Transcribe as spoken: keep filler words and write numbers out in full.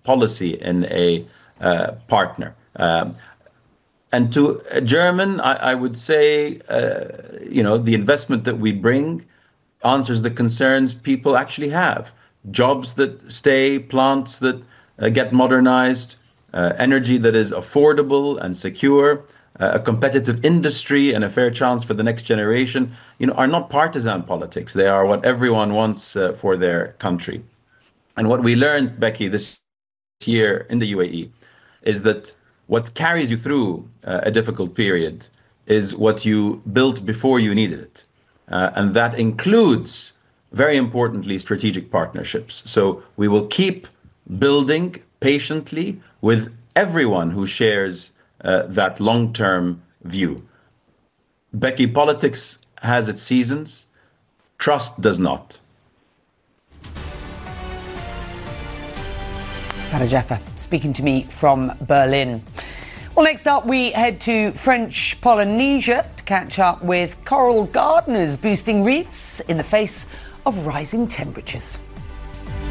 policy in a uh, partner. Um, and to a German, I, I would say, uh, you know, the investment that we bring answers the concerns people actually have. Jobs that stay, plants that uh, get modernized, uh, energy that is affordable and secure, uh, a competitive industry and a fair chance for the next generation, you know, are not partisan politics. They are what everyone wants uh, for their country. And what we learned, Becky, this year in the U A E is that what carries you through uh, a difficult period is what you built before you needed it. Uh, and that includes, very importantly, strategic partnerships. So we will keep building patiently with everyone who shares uh, that long-term view. Becky, politics has its seasons. Trust does not. Paro Jaffer speaking to me from Berlin. Well, next up, we head to French Polynesia to catch up with coral gardeners boosting reefs in the face of rising temperatures.